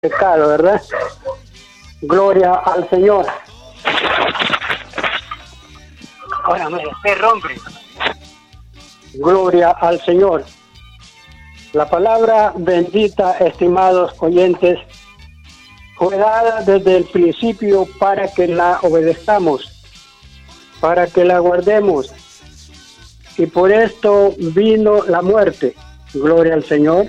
pecado, ¿verdad? Gloria al Señor. Ahora me perro, hombre. Gloria al Señor. La palabra bendita, estimados oyentes, fue dada desde el principio para que la obedezcamos, para que la guardemos. Y por esto vino la muerte. Gloria al Señor.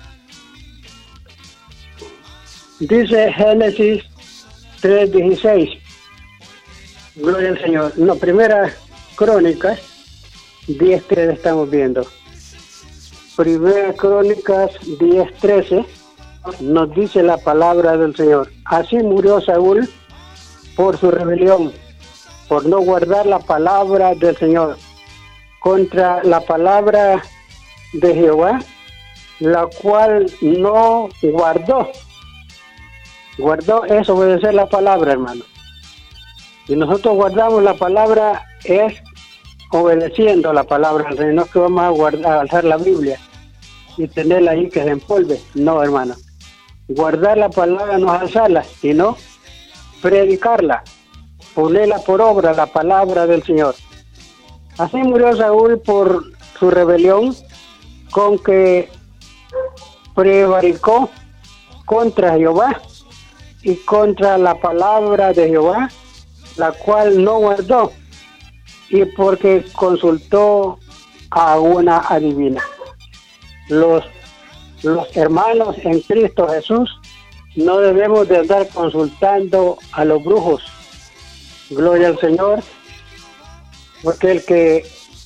Dice Génesis 3:16. Gloria al Señor. No, Primera Crónicas 10:13 estamos viendo. Primera Crónicas 10:13 nos dice la palabra del Señor. Así murió Saúl por su rebelión, por no guardar la palabra del Señor, contra la palabra de Jehová, la cual no guardó. Guardó es obedecer la palabra, hermano. Y nosotros guardamos la palabra es obedeciendo la palabra. No es que vamos a guardar, a alzar la Biblia y tenerla ahí que se empolve. No, hermano. Guardar la palabra no es alzarla, sino predicarla, ponerla por obra, la palabra del Señor. Así murió Saúl por su rebelión, con que prevaricó contra Jehová y contra la palabra de Jehová, la cual no guardó, y porque consultó a una adivina. Los hermanos en Cristo Jesús no debemos de andar consultando a los brujos. Gloria al Señor, porque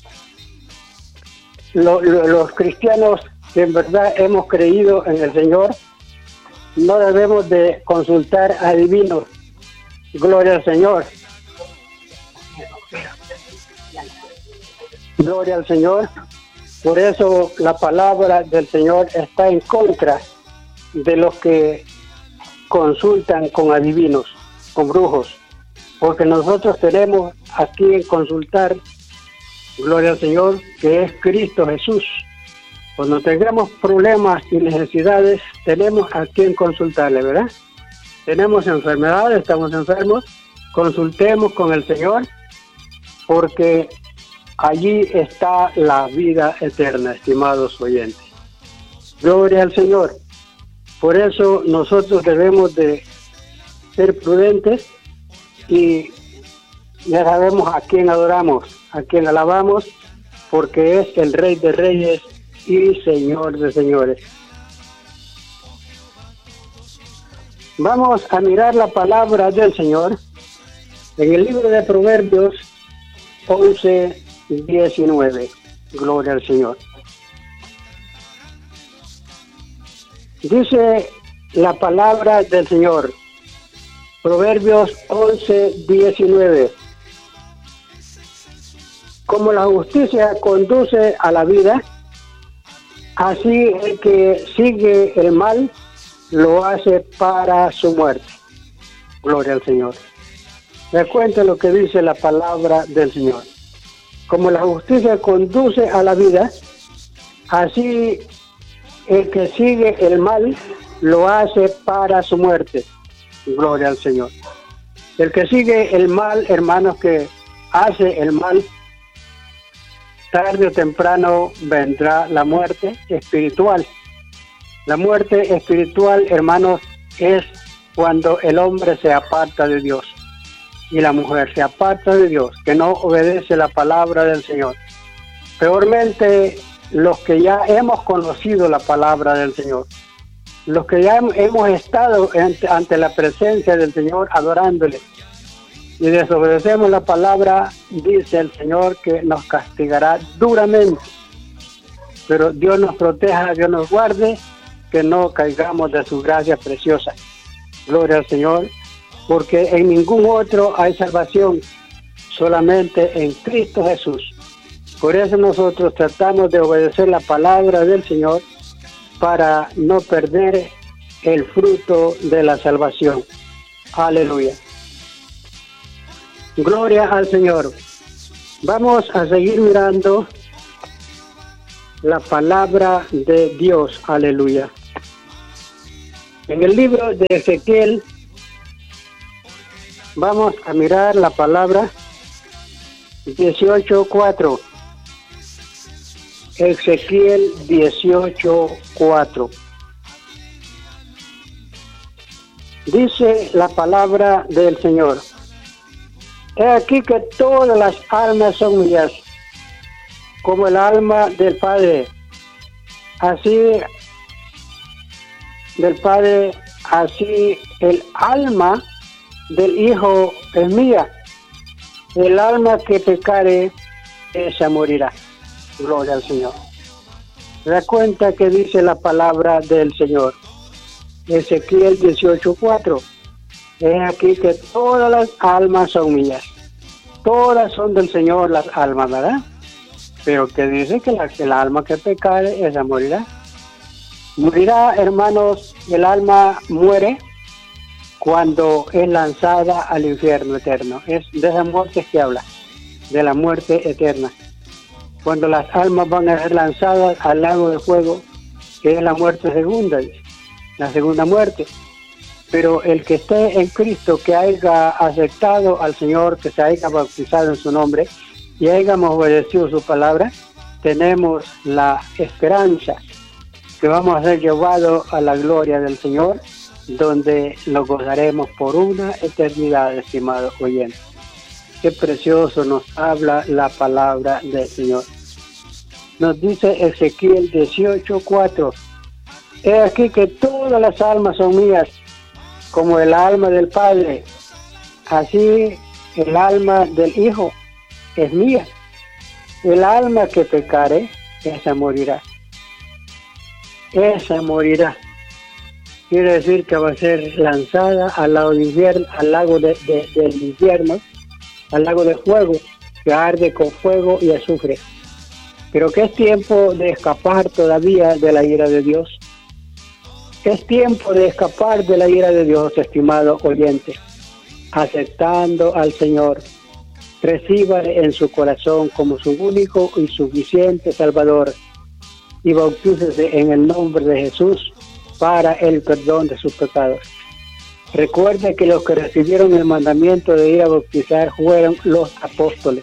los cristianos que en verdad hemos creído en el Señor, no debemos de consultar a adivinos. Gloria al Señor. Gloria al Señor. Por eso la palabra del Señor está en contra de los que consultan con adivinos, con brujos. Porque nosotros tenemos aquí en consultar, gloria al Señor, que es Cristo Jesús. Cuando tengamos problemas y necesidades, tenemos a quien consultarle, ¿verdad? Tenemos enfermedades, estamos enfermos, consultemos con el Señor, porque allí está la vida eterna, estimados oyentes. Gloria al Señor. Por eso nosotros debemos de ser prudentes y ya sabemos a quién adoramos, a quién alabamos, porque es el Rey de Reyes y Señor de señores. Vamos a mirar la palabra del Señor en el libro de Proverbios 11:19. Gloria al Señor. Dice la palabra del Señor, Proverbios 11:19. Como la justicia conduce a la vida, así el que sigue el mal lo hace para su muerte. Gloria al Señor. Me cuenta lo que dice la palabra del Señor. Como la justicia conduce a la vida, así el que sigue el mal lo hace para su muerte. Gloria al Señor. El que sigue el mal, hermanos, que hace el mal, tarde o temprano vendrá la muerte espiritual. La muerte espiritual, hermanos, es cuando el hombre se aparta de Dios y la mujer se aparta de Dios, que no obedece la palabra del Señor. Peormente, los que ya hemos conocido la palabra del Señor, los que ya hemos estado ante la presencia del Señor adorándole, y desobedecemos la palabra, dice el Señor que nos castigará duramente. Pero Dios nos proteja, Dios nos guarde, que no caigamos de su gracia preciosa. Gloria al Señor, porque en ningún otro hay salvación, solamente en Cristo Jesús. Por eso nosotros tratamos de obedecer la palabra del Señor para no perder el fruto de la salvación. Aleluya. Gloria al Señor. Vamos a seguir mirando la palabra de Dios. Aleluya. En el libro de Ezequiel vamos a mirar la palabra 18:4. Ezequiel 18:4. Dice la palabra del Señor: He aquí que todas las almas son mías, como el alma del Padre, así el alma del Hijo es mía. El alma que pecare, esa morirá. Gloria al Señor. ¿Se da cuenta que dice la palabra del Señor? Ezequiel 18:4. Es aquí que todas las almas son mías. Todas son del Señor las almas, ¿verdad? Pero que dice que el alma que pecare, esa morirá. Morirá, hermanos, el alma muere cuando es lanzada al infierno eterno. Es de esa muerte que habla, de la muerte eterna. Cuando las almas van a ser lanzadas al lago de fuego, que es la muerte segunda, la segunda muerte. Pero el que esté en Cristo, que haya aceptado al Señor, que se haya bautizado en su nombre y hayamos obedecido su palabra, tenemos la esperanza que vamos a ser llevados a la gloria del Señor, donde lo gozaremos por una eternidad, estimado oyente. Qué precioso nos habla la palabra del Señor. Nos dice Ezequiel 18:4. He aquí que todas las almas son mías, como el alma del Padre, así el alma del Hijo es mía. El alma que pecare, esa morirá. Esa morirá. Quiere decir que va a ser lanzada al lago del infierno, del infierno, al lago de fuego, que arde con fuego y azufre. Pero que es tiempo de escapar todavía de la ira de Dios. Es tiempo de escapar de la ira de Dios, estimado oyente. Aceptando al Señor, recíbale en su corazón como su único y suficiente Salvador y bautícese en el nombre de Jesús para el perdón de sus pecados. Recuerde que los que recibieron el mandamiento de ir a bautizar fueron los apóstoles.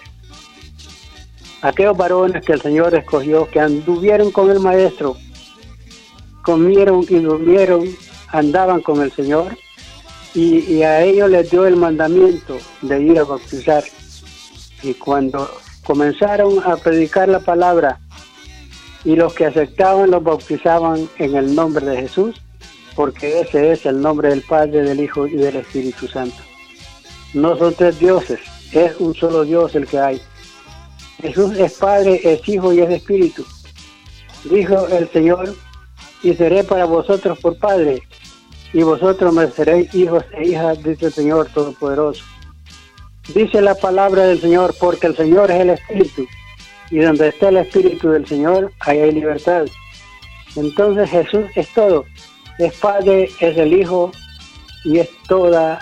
Aquellos varones que el Señor escogió, que anduvieron con el Maestro, comieron y durmieron, andaban con el Señor, y a ellos les dio el mandamiento de ir a bautizar. Y cuando comenzaron a predicar la palabra, y los que aceptaban los bautizaban en el nombre de Jesús, porque ese es el nombre del Padre, del Hijo y del Espíritu Santo. No son tres dioses, es un solo Dios el que hay. Jesús es Padre, es Hijo y es Espíritu. Dijo el Señor: y seré para vosotros por Padre, y vosotros me seréis hijos e hijas, dice el Señor Todopoderoso. Dice la palabra del Señor, porque el Señor es el Espíritu, y donde está el Espíritu del Señor, ahí hay libertad. Entonces Jesús es todo, es Padre, es el Hijo, y es toda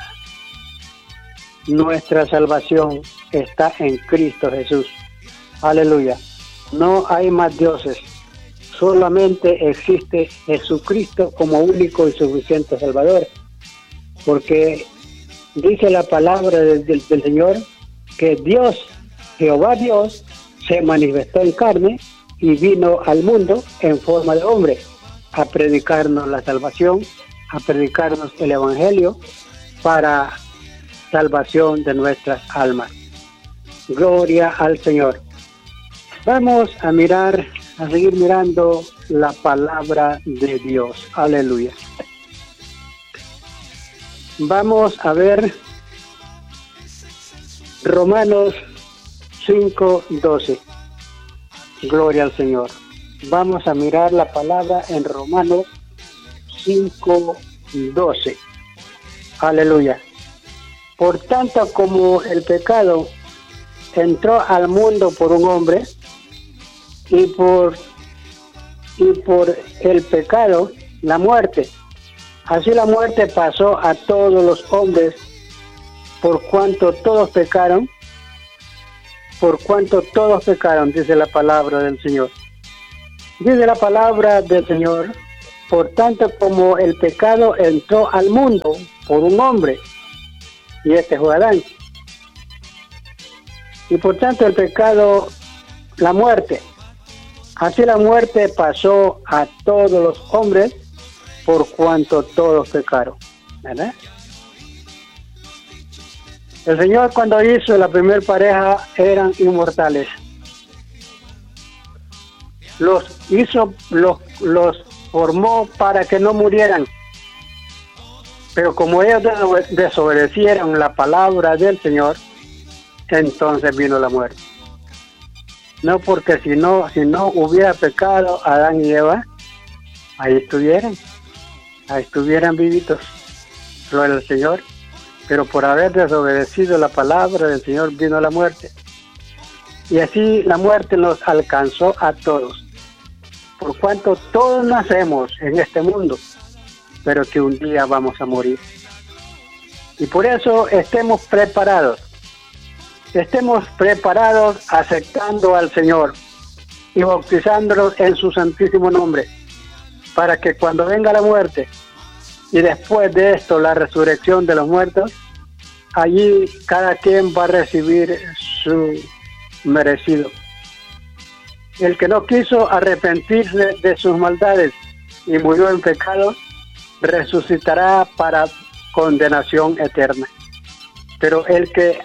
nuestra salvación está en Cristo Jesús. Aleluya. No hay más dioses. Solamente existe Jesucristo como único y suficiente Salvador. Porque dice la palabra del Señor que Dios, Jehová Dios, se manifestó en carne y vino al mundo en forma de hombre a predicarnos la salvación, a predicarnos el Evangelio para salvación de nuestras almas. Gloria al Señor. Vamos a seguir mirando la palabra de Dios. Aleluya. Vamos a ver Romanos 5:12. Gloria al Señor. Vamos a mirar la palabra en Romanos 5:12. Aleluya. Por tanto, como el pecado entró al mundo por un hombre, y por el pecado la muerte, así la muerte pasó a todos los hombres, por cuanto todos pecaron, dice la palabra del Señor. Dice la palabra del Señor por tanto como el pecado entró al mundo por un hombre, y este fue Adán, y por tanto el pecado, la muerte, así la muerte pasó a todos los hombres por cuanto todos pecaron, ¿verdad? El Señor, cuando hizo la primera pareja, eran inmortales. Los formó para que no murieran. Pero como ellos desobedecieron la palabra del Señor, entonces vino la muerte. No, porque si no hubiera pecado Adán y Eva, ahí estuvieran vivitos. Gloria al Señor. Pero por haber desobedecido la palabra del Señor vino la muerte. Y así la muerte nos alcanzó a todos. Por cuanto todos nacemos en este mundo, pero que un día vamos a morir. Y por eso estemos preparados aceptando al Señor y bautizándonos en su santísimo nombre, para que cuando venga la muerte y después de esto la resurrección de los muertos, allí cada quien va a recibir su merecido. El que no quiso arrepentirse de sus maldades y murió en pecado, resucitará para condenación eterna. Pero el que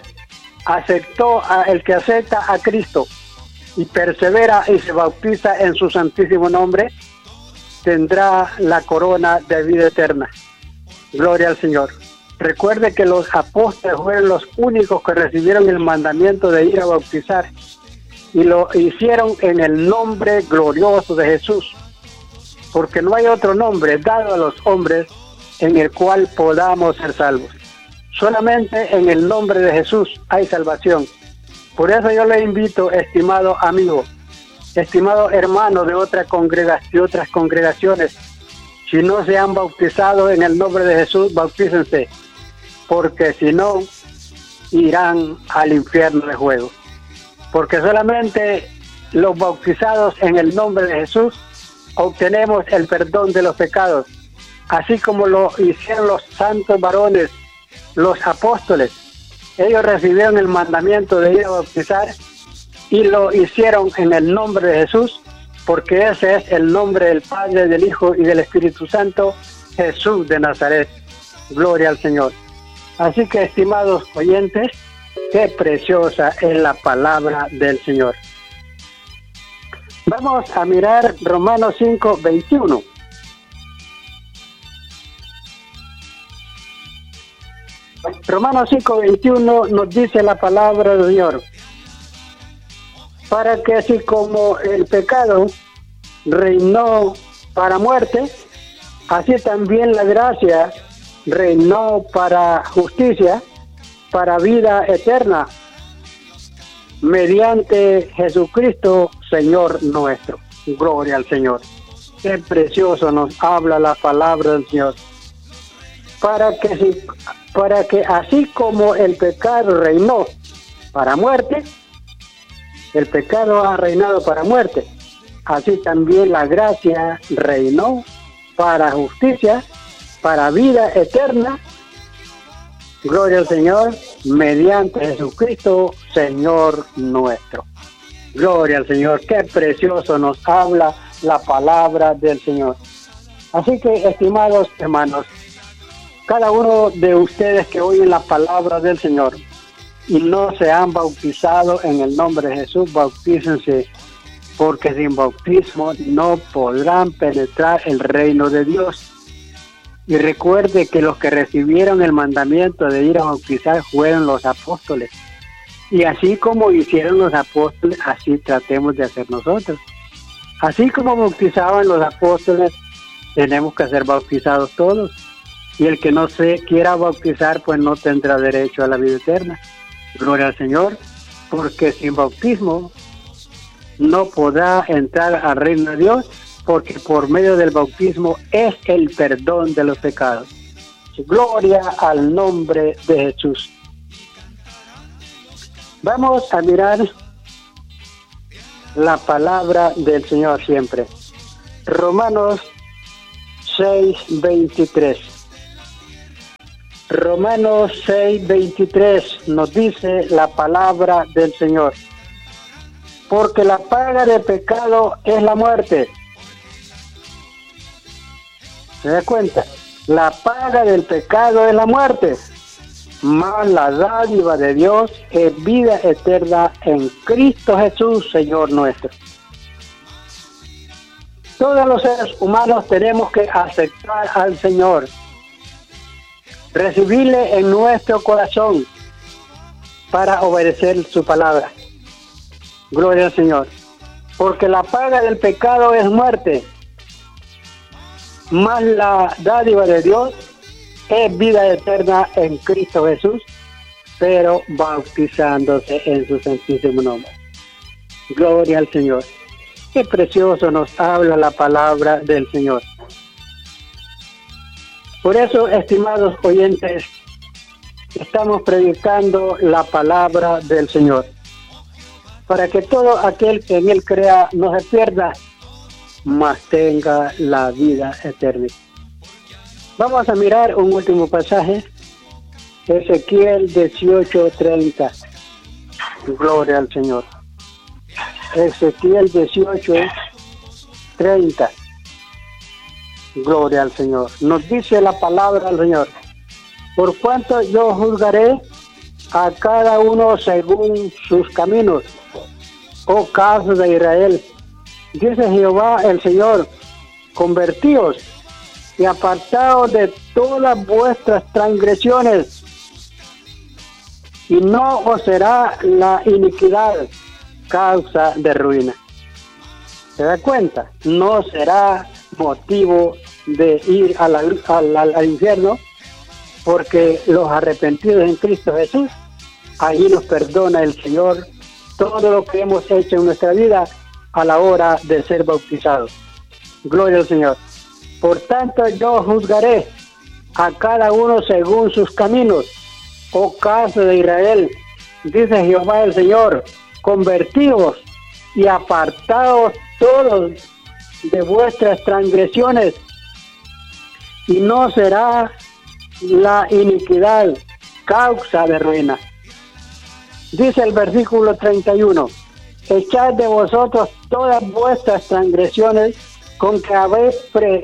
acepta a Cristo y persevera y se bautiza en su santísimo nombre, tendrá la corona de vida eterna. Gloria al Señor. Recuerde que los apóstoles fueron los únicos que recibieron el mandamiento de ir a bautizar, y lo hicieron en el nombre glorioso de Jesús, porque no hay otro nombre dado a los hombres en el cual podamos ser salvos. Solamente en el nombre de Jesús hay salvación. Por eso yo le invito, estimado amigo, estimado hermano de otras congregaciones, si no se han bautizado en el nombre de Jesús, bautícense, porque si no, irán al infierno de fuego. Porque solamente los bautizados en el nombre de Jesús obtenemos el perdón de los pecados, así como lo hicieron los santos varones, los apóstoles. Ellos recibieron el mandamiento de ir a bautizar y lo hicieron en el nombre de Jesús, porque ese es el nombre del Padre, del Hijo y del Espíritu Santo, Jesús de Nazaret. Gloria al Señor. Así que, estimados oyentes, qué preciosa es la palabra del Señor. Vamos a mirar Romanos 5:21. Romanos 5:21 nos dice la palabra del Señor: para que así como el pecado reinó para muerte, así también la gracia reinó para justicia, para vida eterna, mediante Jesucristo, Señor nuestro. Gloria al Señor. Qué precioso nos habla la palabra del Señor. Para que así como el pecado reinó para muerte, el pecado ha reinado para muerte, así también la gracia reinó para justicia, para vida eterna. Gloria al Señor, mediante Jesucristo, Señor nuestro. Gloria al Señor, qué precioso nos habla la palabra del Señor. Así que, estimados hermanos, cada uno de ustedes que oyen la palabra del Señor y no se han bautizado en el nombre de Jesús, bautícense, porque sin bautismo no podrán penetrar el reino de Dios. Y recuerde que los que recibieron el mandamiento de ir a bautizar fueron los apóstoles. Y así como hicieron los apóstoles, así tratemos de hacer nosotros. Así como bautizaban los apóstoles, tenemos que ser bautizados todos. Y el que no se quiera bautizar, pues no tendrá derecho a la vida eterna. Gloria al Señor, porque sin bautismo no podrá entrar al reino de Dios, porque por medio del bautismo es el perdón de los pecados. Gloria al nombre de Jesús. Vamos a mirar la palabra del Señor siempre. Romanos 6:23. Romanos 6:23 nos dice la palabra del Señor. Porque la paga del pecado es la muerte. ¿Se da cuenta? La paga del pecado es la muerte, mas la dádiva de Dios es vida eterna en Cristo Jesús, Señor nuestro. Todos los seres humanos tenemos que aceptar al Señor, recibirle en nuestro corazón para obedecer su palabra. Gloria al Señor. Porque la paga del pecado es muerte, mas la dádiva de Dios es vida eterna en Cristo Jesús, pero bautizándose en su santísimo nombre. Gloria al Señor. Qué precioso nos habla la palabra del Señor. Por eso, estimados oyentes, estamos predicando la palabra del Señor, para que todo aquel que en Él crea no se pierda, mas tenga la vida eterna. Vamos a mirar un último pasaje, Ezequiel 18:30. Gloria al Señor. Ezequiel 18:30. Gloria al Señor. Nos dice la palabra del Señor. Por cuanto yo juzgaré a cada uno según sus caminos, oh casa de Israel, dice Jehová el Señor, convertíos y apartaos de todas vuestras transgresiones, y no os será la iniquidad causa de ruina. ¿Se da cuenta? No será motivo de ir al infierno, porque los arrepentidos en Cristo Jesús, allí nos perdona el Señor todo lo que hemos hecho en nuestra vida a la hora de ser bautizados. Gloria al Señor. Por tanto, yo juzgaré a cada uno según sus caminos, oh casa de Israel, dice Jehová el Señor, convertíos y apartaos todos de vuestras transgresiones, y no será la iniquidad causa de ruina. Dice el versículo 31, echad de vosotros todas vuestras transgresiones con que habéis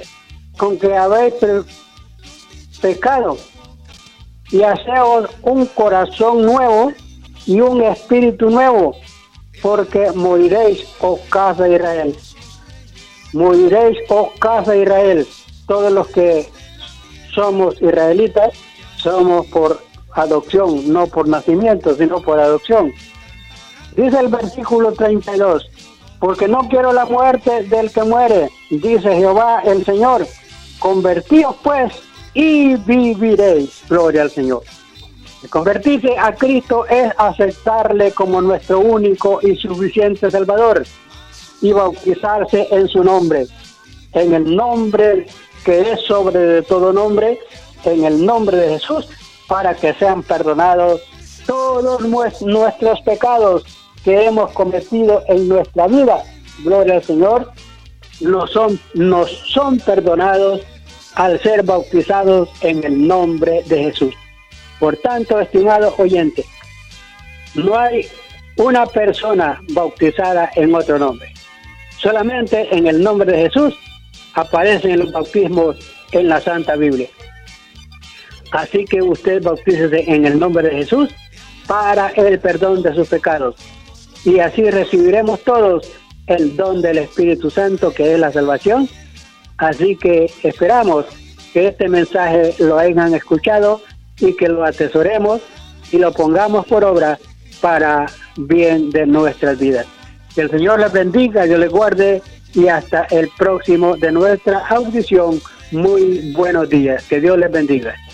pecado, y haceos un corazón nuevo y un espíritu nuevo, porque moriréis, oh casa de Israel. Moriréis, oh casa de Israel. Todos los que somos israelitas somos por adopción, no por nacimiento, sino por adopción. Dice el versículo 32, porque no quiero la muerte del que muere, dice Jehová el Señor, convertíos pues y viviréis. Gloria al Señor. Convertirse a Cristo es aceptarle como nuestro único y suficiente Salvador y bautizarse en su nombre, en el nombre que es sobre de todo nombre, en el nombre de Jesús, para que sean perdonados todos nuestros pecados que hemos cometido en nuestra vida. Gloria al Señor. Nos son perdonados al ser bautizados en el nombre de Jesús. Por tanto, estimado oyente, no hay una persona bautizada en otro nombre. Solamente en el nombre de Jesús aparecen los bautismos en la Santa Biblia. Así que usted bautícese en el nombre de Jesús para el perdón de sus pecados. Y así recibiremos todos el don del Espíritu Santo, que es la salvación. Así que esperamos que este mensaje lo hayan escuchado y que lo atesoremos y lo pongamos por obra para bien de nuestras vidas. Que el Señor les bendiga, Dios les guarde, y hasta el próximo de nuestra audición. Muy buenos días. Que Dios les bendiga.